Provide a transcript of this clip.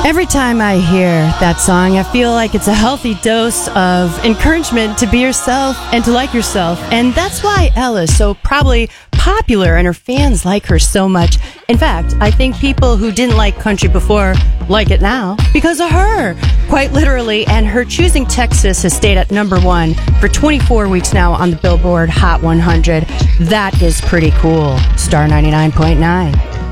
Every time I hear that song, I feel like it's a healthy dose of encouragement to be yourself and to like yourself. And that's why Ella is so probably popular and her fans like her so much. In fact, I think people who didn't like country before like it now because of her, quite literally. And her Choosing Texas has stayed at number 1 for 24 weeks now on the Billboard Hot 100. That is pretty cool. Star 99.9.